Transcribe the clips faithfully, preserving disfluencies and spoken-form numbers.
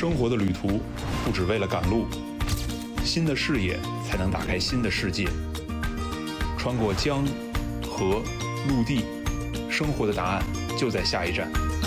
生活的旅途不只为了赶路，新的视野才能打开新的世界。穿过江、河、陆地，生活的答案就在下一站。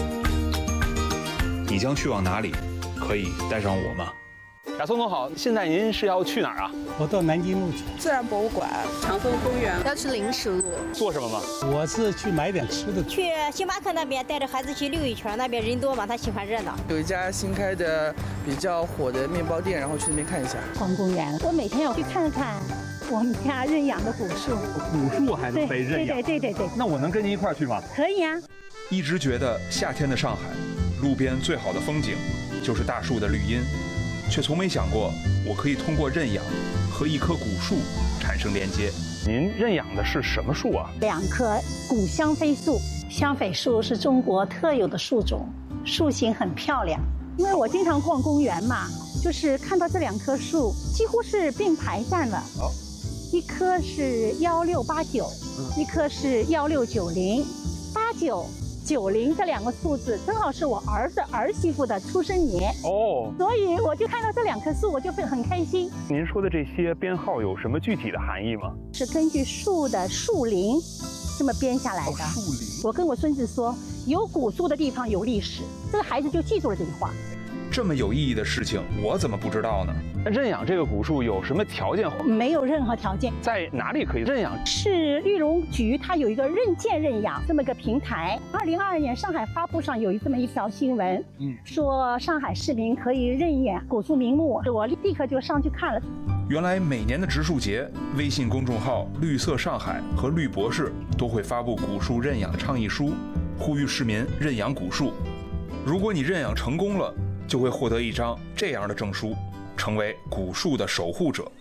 你将去往哪里？可以带上我吗？ 雅松总好，现在您是要去哪儿啊？ 我到南京路去。 自然博物馆、长风公园， 要去临时路。 做什么吗？ 我是去买点吃的。 去星巴克那边带着孩子去溜一圈，那边人多嘛，他喜欢热闹。 有一家新开的比较火的面包店，然后去那边看一下。 逛公园，我每天要去看看我们家认养的古树。 古树还能被认养？ 对对对对对。 那我能跟您一块儿去吗？ 可以啊。 一直觉得夏天的上海，路边最好的风景就是大树的绿荫，却从没想过我可以通过认养和一棵古树产生连接。 您认养的是什么树啊？ 两棵古香妃树。香妃树是中国特有的树种，树形很漂亮。因为我经常逛公园嘛，就是看到这两棵树几乎是并排站了。 哦， 一棵是幺六八九，一棵是幺六九零，八九。九零这两个数字正好是我儿子儿媳妇的出生年哦， 所以我就看到这两棵树，我就会很开心。 您说的这些编号有什么具体的含义吗？ 是根据树的树龄这么编下来的。 哦，树龄。 我跟我孙子说，有古树的地方有历史，这个孩子就记住了这句话。 这么有意义的事情，我怎么不知道呢？ 认养这个古树有什么条件？ 没有任何条件。 在哪里可以认养？ 是绿农局，它有一个认建认养这么一个平台。二零二二年上海发布上有这么一条新闻，嗯，说上海市民可以认养古树名木，我立刻就上去看了。 原来每年的植树节，微信公众号“绿色上海”和绿博士都会发布古树认养的倡议书，呼吁市民认养古树。如果你认养成功了，就会获得一张这样的证书，成为古树的守护者。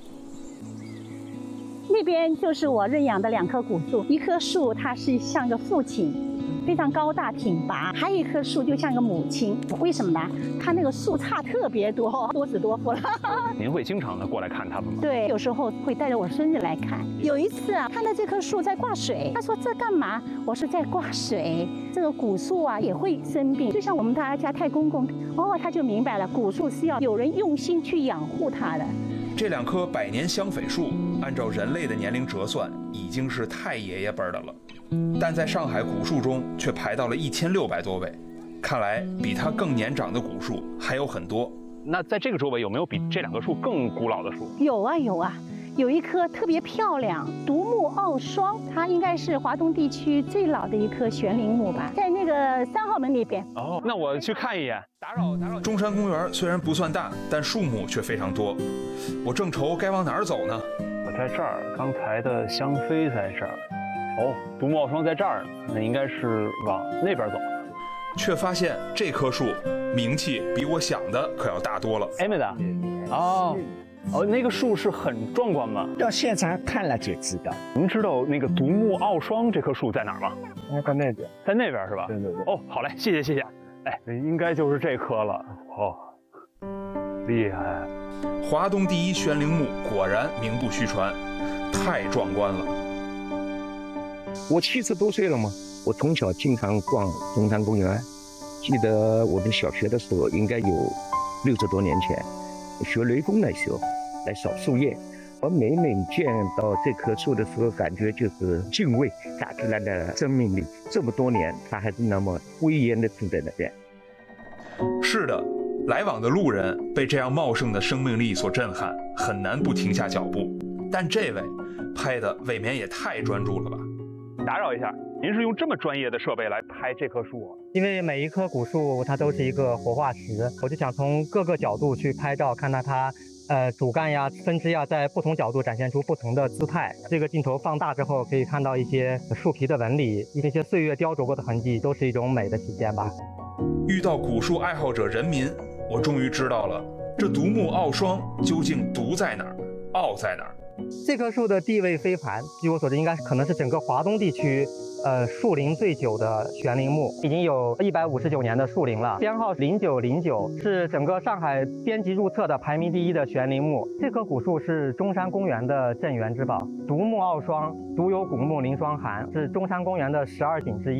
那边就是我认养的两棵古树，一棵树它是像个父亲，非常高大挺拔，还有一棵树就像个母亲。为什么呢？它那个树杈特别多，多子多福了。 您会经常的过来看它们吗？ 对，有时候会带着我孙子来看。有一次啊，看到这棵树在挂水，他说这干嘛？我说在挂水。这个古树啊也会生病，就像我们大家太公公，哦，他就明白了，古树是要有人用心去养护它的。 这两棵百年香榧树，按照人类的年龄折算，已经是太爷爷辈的了，但在上海古树中却排到了一千六百多位。看来比它更年长的古树还有很多。 那在这个周围有没有比这两棵树更古老的树？ 有啊有啊，有一棵特别漂亮，独木傲霜，它应该是华东地区最老的一棵悬铃木吧，在那个三号门那边。 哦，那我去看一眼。打扰打扰。 中山公园虽然不算大，但树木却非常多。我正愁该往哪儿走呢？ 我在这儿，刚才的香妃在这儿。哦，独木傲霜在这儿，那应该是往那边走。 却发现这棵树名气比我想的可要大多了。 哎，妹子，哦。哦，那个树是很壮观吗？ 到现场看了就知道。 您知道那个独木傲霜这棵树在哪儿吗？ 在那边， 在那边是吧？ 对对对。 哦，好嘞，谢谢谢谢。哎，应该就是这棵了。哦，厉害！ 华东第一悬铃木果然名不虚传，太壮观了。 我七十多岁了嘛，我从小经常逛中山公园，记得我们小学的时候，应该有六十多年前。学雷锋的时候来扫树叶，我每每见到这棵树的时候，感觉就是敬畏大自然的生命力。这么多年，它还是那么威严的站在那边。 是的，来往的路人被这样茂盛的生命力所震撼，很难不停下脚步。但这位拍的未免也太专注了吧？ 打扰一下，您是用这么专业的设备来拍这棵树啊？ 因为每一棵古树它都是一个活化石，我就想从各个角度去拍照，看到它，呃，主干呀、分支呀，在不同角度展现出不同的姿态。这个镜头放大之后，可以看到一些树皮的纹理，一些岁月雕琢过的痕迹，都是一种美的体现吧。 遇到古树爱好者人民，我终于知道了，这独木傲霜究竟独在哪儿，傲在哪儿。 这棵树的地位非凡，据我所知，应该可能是整个华东地区，呃，树龄最久的悬铃木，已经有一百五十九年的树龄了。编号零九零九，是整个上海编辑入册的排名第一的悬铃木。这棵古树是中山公园的镇园之宝，独木傲霜，独有古木临霜寒，是中山公园的十二景之一。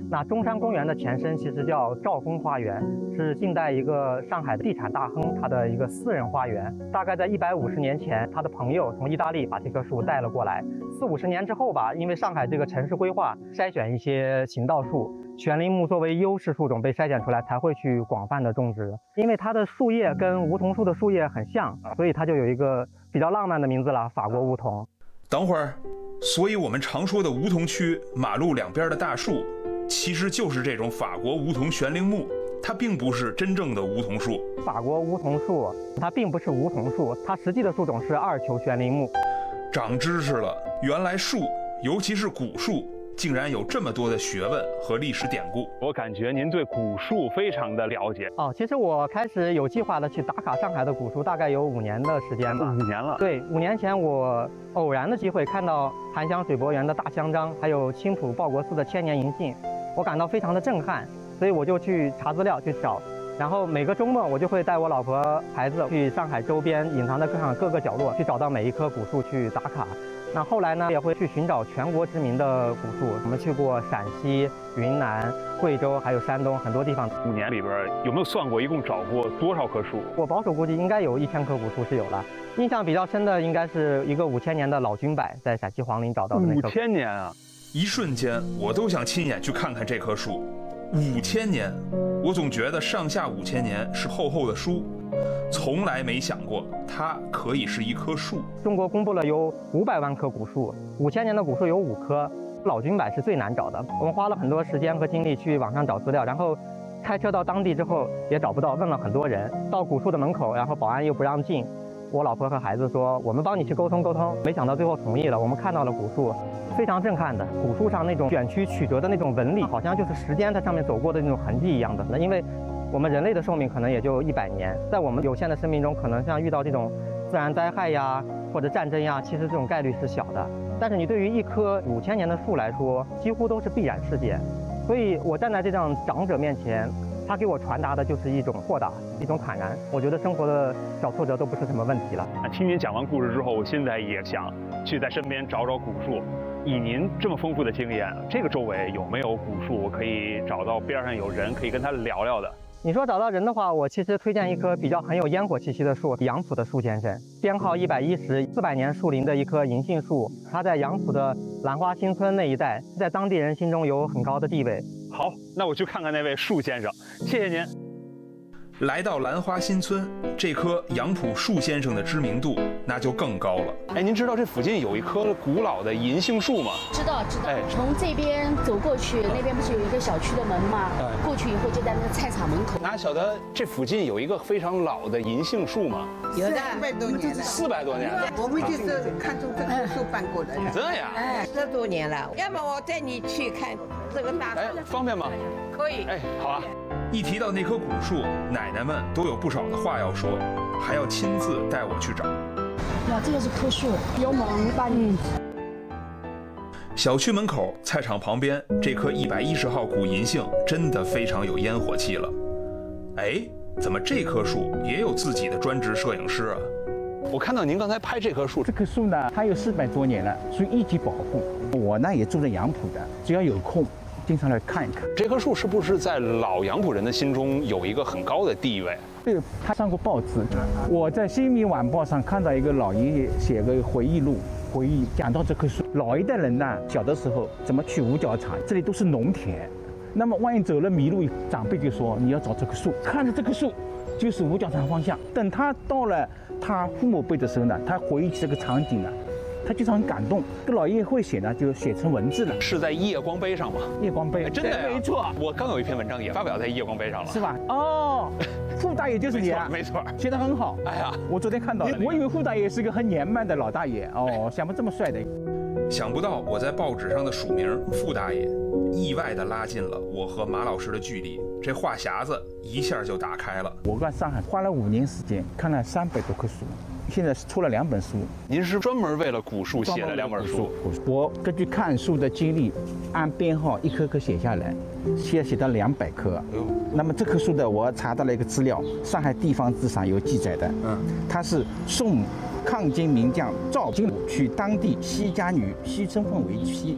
那中山公园的前身其实叫兆丰花园，是近代一个上海的地产大亨他的一个私人花园。大概在一百五十年前，他的朋友从意大利把这棵树带了过来。四五十年之后吧，因为上海这个城市规划筛选一些行道树，悬铃木作为优势树种被筛选出来，才会去广泛的种植。因为它的树叶跟梧桐树的树叶很像，所以它就有一个比较浪漫的名字了——法国梧桐。 等会儿，所以我们常说的梧桐区马路两边的大树，其实就是这种法国梧桐悬铃木，它并不是真正的梧桐树。 法国梧桐树它并不是梧桐树，它实际的树种是二球悬铃木。 长知识了，原来树，尤其是古树，竟然有这么多的学问和历史典故。 我感觉您对古树非常的了解哦。其实我开始有计划的去打卡上海的古树，大概有五年的时间吧。 五年了。 对，五年前我偶然的机会看到韩湘水柏园的大香樟，还有青浦报国寺的千年银杏，我感到非常的震撼，所以我就去查资料去找。然后每个周末我就会带我老婆孩子去上海周边隐藏在各上各个角落去找到每一棵古树去打卡。那后来呢，也会去寻找全国知名的古树。我们去过陕西、云南、贵州，还有山东很多地方。 五年里边有没有算过一共找过多少棵树？ 我保守估计应该有一千棵古树是有了。印象比较深的应该是一个五千年的老君柏，在陕西黄陵找到的那棵。 五千年啊！ 一瞬间，我都想亲眼去看看这棵树。五千年，我总觉得上下五千年是厚厚的书，从来没想过它可以是一棵树。 中国公布了有五百万棵古树，五千年的古树有五棵，老君柏是最难找的。我们花了很多时间和精力去网上找资料，然后开车到当地之后也找不到，问了很多人。到古树的门口，然后保安又不让进，我老婆和孩子说我们帮你去沟通沟通，没想到最后同意了。我们看到了古树，非常震撼的，古树上那种卷曲曲折的那种纹理，好像就是时间在上面走过的那种痕迹一样的。那因为我们人类的寿命可能也就一百年，在我们有限的生命中，可能像遇到这种自然灾害呀或者战争呀，其实这种概率是小的。但是你对于一棵五千年的树来说，几乎都是必然事件。所以我站在这样长者面前，他给我传达的就是一种豁达，一种坦然。我觉得生活的小挫折都不是什么问题了。 听您讲完故事之后，我现在也想去在身边找找古树。以您这么丰富的经验，这个周围有没有古树可以找到边上有人可以跟他聊聊的？ 你说找到人的话，我其实推荐一棵比较很有烟火气息的树——杨浦的树先生，编号一百一十，四百年树龄的一棵银杏树。它在杨浦的兰花新村那一带，在当地人心中有很高的地位。 好，那我去看看那位树先生，谢谢您。 来到兰花新村，这棵杨浦树先生的知名度那就更高了。 哎，您知道这附近有一棵古老的银杏树吗？ 知道，知道。 哎， 从这边走过去，那边不是有一个小区的门吗？哎，过去以后就在那个菜场门口。 哪晓得这附近有一个非常老的银杏树吗？ 有的，四百多年了。 四百多年了。 我们就是看中这棵树搬过来的。 这样？ 哎，十多年了。要么我带你去看这个大树。 哎，方便吗？ 可以。 哎，好啊。 一提到那棵古树，奶奶们都有不少的话要说，还要亲自带我去找。 哇，这个是棵树，有猛把你。 小区门口菜场旁边这棵一百一十号古银杏真的非常有烟火气了。哎，怎么这棵树也有自己的专职摄影师啊？ 我看到您刚才拍这棵树， 这棵树呢，它有四百多年了，属于一级保护。我呢也住在杨浦的，只要有空，经常来看一看。 这棵树是不是在老杨浦人的心中有一个很高的地位？ 对，他上过报纸。我在《新民晚报》上看到一个老爷爷写个回忆录，回忆讲到这棵树。老一代人呢，小的时候怎么去五角场，这里都是农田。那么万一走了迷路，长辈就说你要找这棵树，看着这棵树就是五角场方向。等他到了他父母辈的时候呢，他回忆起这个场景呢，他就是很感动。这老爷爷会写呢，就写成文字了。 是在夜光碑上吗？ 夜光碑， 真的呀？ 没错。 我刚有一篇文章也发表在夜光碑上了， 是吧？哦，傅大爷就是你啊， 没错， 写得很好。 哎呀， 我昨天看到了，我以为傅大爷是个很年迈的老大爷哦，想不这么帅的。 想不到我在报纸上的署名傅大爷，意外地拉近了我和马老师的距离，这话匣子一下就打开了。 我在上海花了五年时间，看了三百多棵树，现在出了两本书。 您是专门为了古树写了两本书？ 我根据看树的经历，按编号一棵棵写下来，现在写到两百棵。那么这棵树的，我查到了一个资料，上海地方志上有记载的。嗯，它是宋抗金名将赵金取当地西家女西身份为妻，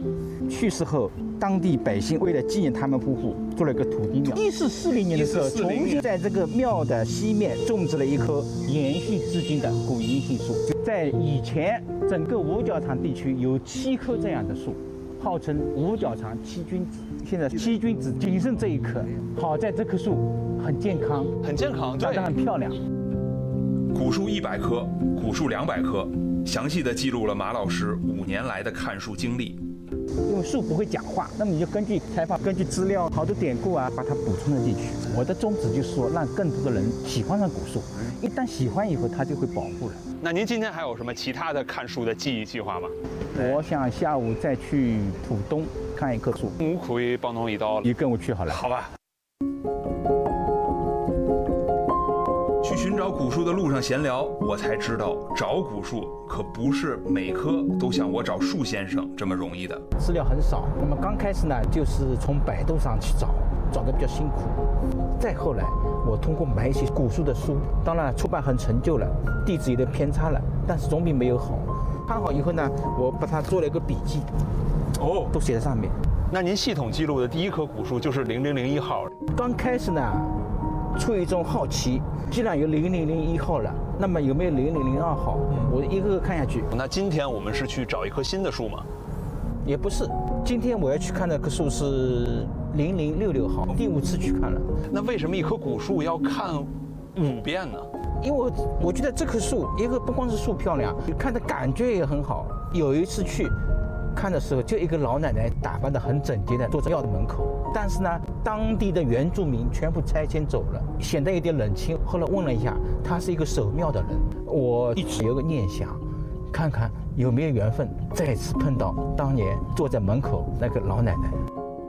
去世后，当地百姓为了纪念他们夫妇，做了一个土地庙。一四四零年的时候，重新在这个庙的西面种植了一棵延续至今的古银杏树。在以前，整个五角场地区有七棵这样的树，号称五角场七君子。现在七君子仅剩这一棵，好在这棵树很健康， 很健康， 长得很漂亮。 古树一百棵，古树两百棵，详细的记录了马老师五年来的看树经历。 因为树不会讲话，那么你就根据采访、根据资料、好多典故啊，把它补充了进去。我的宗旨就是说，让更多的人喜欢上古树，一旦喜欢以后，它就会保护了。 那您今天还有什么其他的看树的记忆计划吗？ 我想下午再去浦东看一棵树。 我可以帮侬一道， 你跟我去好了。 好吧。 去寻找古树的路上闲聊，我才知道找古树可不是每棵都像我找树先生这么容易的。 资料很少，那么刚开始呢，就是从百度上去找，找得比较辛苦。再后来，我通过买一些古树的书，当然出版很陈旧了，地址有点偏差了，但是总比没有好。看好以后呢，我把它做了一个笔记， 哦， 都写在上面。 那您系统记录的第一棵古树就是零零零一号。 刚开始呢，出于一种好奇，既然有零零零一号了，那么有没有零零零二号？我一个个看下去。 那今天我们是去找一棵新的树吗？ 也不是，今天我要去看那棵树是零零六六号，第五次去看了。 那为什么一棵古树要看五遍呢？ 因为我我觉得这棵树，一个不光是树漂亮，看的感觉也很好。有一次去看的时候，就一个老奶奶打扮得很整洁的坐在庙的门口，但是呢，当地的原住民全部拆迁走了，显得有点冷清。后来问了一下，他是一个守庙的人，我一直有个念想，看看有没有缘分再次碰到当年坐在门口那个老奶奶。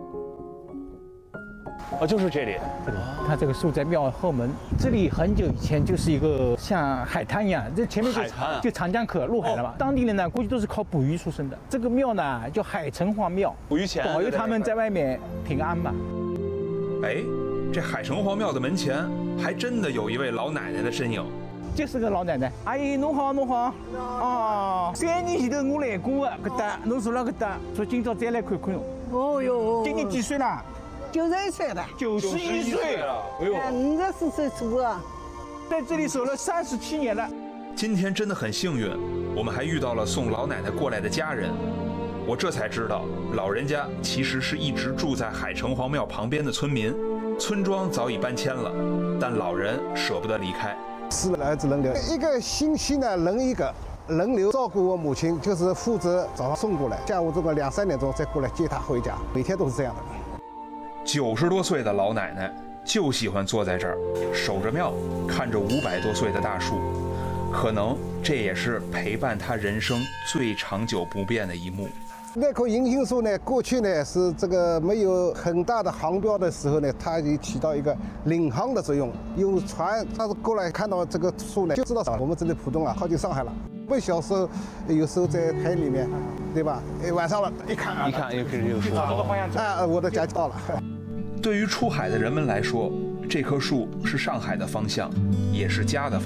哦，就是这里。 这里，它这个树在庙后门。这里很久以前就是一个像海滩一样，这前面就就长江口入海了嘛。当地人呢，估计都是靠捕鱼出身的。这个庙呢叫海城隍庙， 捕鱼钱， 保佑他们在外面平安嘛。 哎，这海城隍庙的门前还真的有一位老奶奶的身影。 就是个老奶奶，阿姨侬好侬好，哦，三年前头我来过的，搿搭侬住了搿搭，说今朝再来看看侬。 哦哟， 今年几岁了？ 九十一岁了。 九十一岁了， 哎呦，五十四岁出啊， 在这里守了三十七年了。 今天真的很幸运，我们还遇到了送老奶奶过来的家人。我这才知道，老人家其实是一直住在海城隍庙旁边的村民，村庄早已搬迁了，但老人舍不得离开。 四个儿子轮流，一个星期呢轮一个，轮流照顾我母亲，就是负责早上送过来，下午这个两三点钟再过来接她回家，每天都是这样的。 九十多岁的老奶奶就喜欢坐在这儿，守着庙，看着五百多岁的大树，可能这也是陪伴她人生最长久不变的一幕。 那棵银杏树呢，过去呢是这个没有很大的航标的时候呢，它就起到一个领航的作用。有船，它是过来看到这个树呢，就知道我们这里浦东啊靠近上海了。我小时候有时候在海里面，对吧？哎，晚上了，一看啊， 一看又是这个树， 啊，我的家就到了。 对于出海的人们来说，这棵树是上海的方向，也是家的方向。